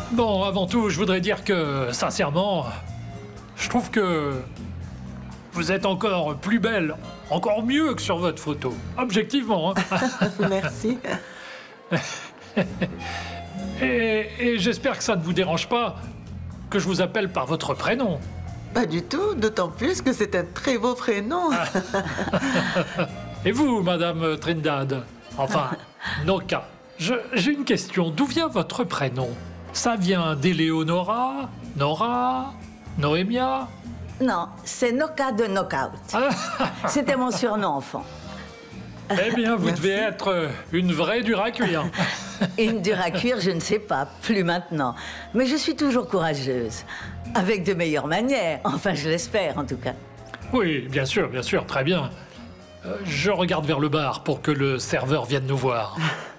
Bon, avant tout, je voudrais dire que, sincèrement, je trouve que vous êtes encore plus belle, encore mieux que sur votre photo. Objectivement, hein. Merci. Et j'espère que ça ne vous dérange pas que je vous appelle par votre prénom. Pas du tout, d'autant plus que c'est un très beau prénom. Et vous, Madame Trindade? Enfin, Noka. J'ai une question. D'où vient votre prénom? Ça vient d'Éléonora, Nora, Noémia? Non, c'est Noka de Knockout. C'était mon surnom enfant. Eh bien, vous Merci. devez être une vraie dure à cuire. Une dure à cuire, je ne sais pas, plus maintenant. Mais je suis toujours courageuse. Avec de meilleures manières. Enfin, je l'espère, en tout cas. Oui, bien sûr, très bien. Je regarde vers le bar pour que le serveur vienne nous voir.